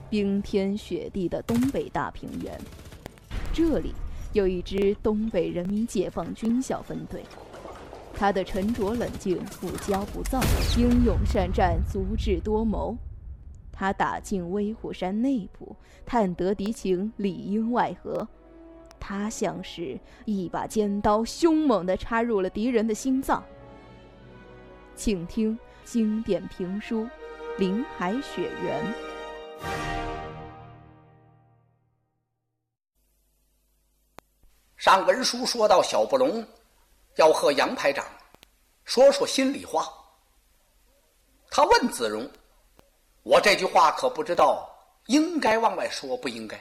冰天雪地的东北大平原，这里有一支东北人民解放军小分队。他的沉着冷静、不骄不躁、英勇善战、足智多谋。他打进威虎山内部，探得敌情，里应外合。他像是一把尖刀，凶猛地插入了敌人的心脏。请听经典评书《林海雪原》。 上文书说到小布隆要和杨排长说说心里话，他问子荣：我这句话可不知道应该往外说不应该。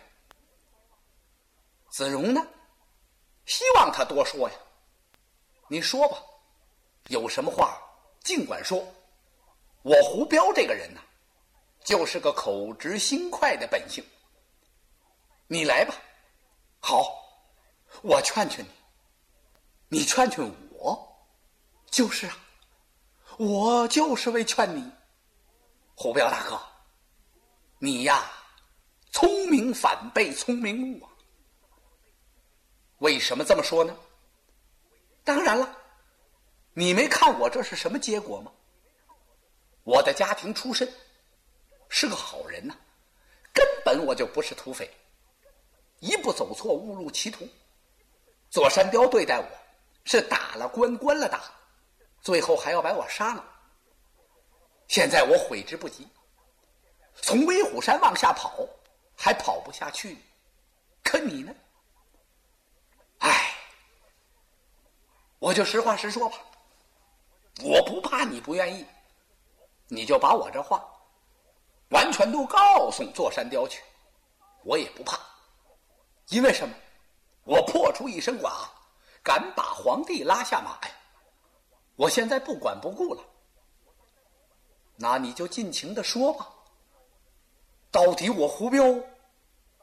子荣呢，希望他多说呀，你说吧，有什么话尽管说。我胡彪这个人呢，就是个口直心快的本性。你来吧，好，我劝劝你，你劝劝我。就是啊，我就是为劝你。胡彪大哥，你呀，聪明反被聪明误啊。为什么这么说呢？当然了，你没看我这是什么结果吗？我的家庭出身是个好人呐，根本我就不是土匪，一步走错，误入歧途。左山雕对待我是打了关，关了打，最后还要把我杀了。现在我悔之不及，从威虎山往下跑还跑不下去，可你呢？我就实话实说吧，我不怕你不愿意，你就把我这话完全都告诉座山雕去，我也不怕。因为什么？我破出一身剐，敢把皇帝拉下马呀！我现在不管不顾了。那你就尽情的说吧，到底我胡彪